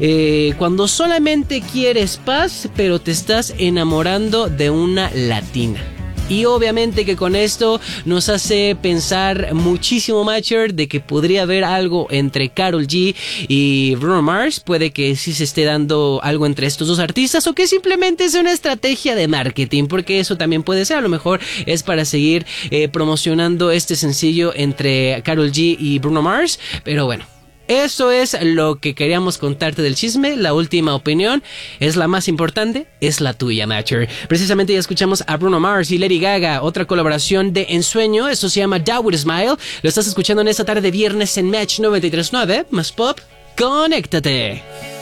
Cuando solamente quieres paz, pero te estás enamorando de una latina. Y obviamente que con esto nos hace pensar muchísimo, Matcher, de que podría haber algo entre Karol G y Bruno Mars. Puede que sí se esté dando algo entre estos dos artistas, o que simplemente es una estrategia de marketing, porque eso también puede ser. A lo mejor es para seguir promocionando este sencillo entre Karol G y Bruno Mars. Pero bueno, eso es lo que queríamos contarte del chisme. La última opinión es la más importante, es la tuya, Matcher. Precisamente ya escuchamos a Bruno Mars y Lady Gaga, otra colaboración de Ensueño. Esto se llama Die With a Smile. Lo estás escuchando en esta tarde de viernes en Match 93.9. Más pop, conéctate.